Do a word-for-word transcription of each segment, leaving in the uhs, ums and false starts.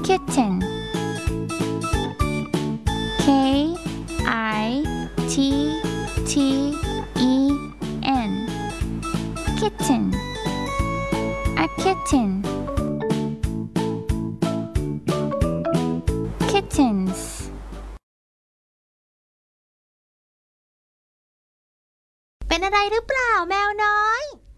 kitten K I T T E N kitten a kitten kittens เป็นอะไรหรือเปล่าแมวน้อย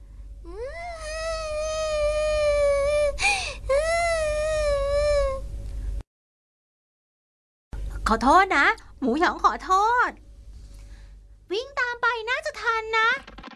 ขอโทษนะหมูหยองขอโทษวิ่งตามไปน่าจะทันนะ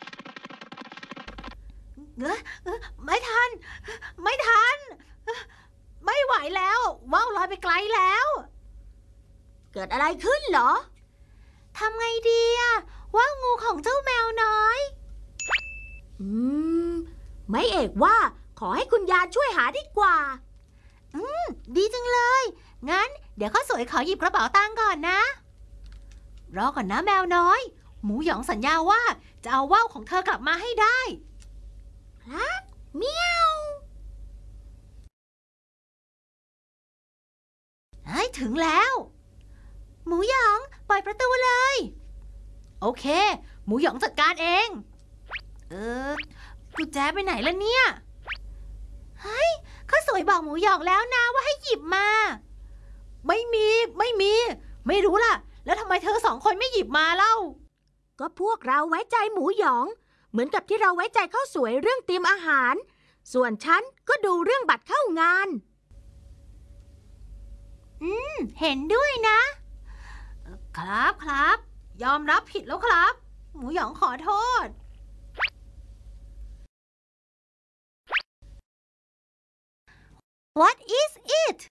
เออเออไม่ทันไม่ทันไม่ไหวแล้วว่าวลอยไปไกลแล้วเกิดอะไรขึ้นเหรอทำไงดีอะว่าวงูของเจ้าแมวน้อยอืมไม่เอกว่าขอให้คุณยายช่วยหาดีกว่าอืมดีจังเลยงั้นเดี๋ยวข้าวสวยขอหยิบกระเป๋าตังค์ก่อนนะรอก่อนนะแมวน้อยหมูหยองสัญญาว่าจะเอาว่าวของเธอกลับมาให้ได้ฮะเมียวเฮ้ยถึงแล้วหมูหยองปล่อยประตูเลยโอเคหมูหยองจัดการเองเออกุญแจไปไหนล่ะเนี่ยเฮ้ยข้าวสวยบอกหมูหยองแล้วนะว่าให้หยิบมาไม่มีไม่มีไม่รู้ล่ะแล้วทำไมเธอสองคนไม่หยิบมาเล่าก็พวกเราไว้ใจหมูหยองเหมือนกับที่เราไว้ใจข้าวสวยเรื่องเตรียมอาหารส่วนฉันก็ดูเรื่องบัตรเข้างานอืมเห็นด้วยนะครับครับยอมรับผิดแล้วครับหมูหยองขอโทษWhat is it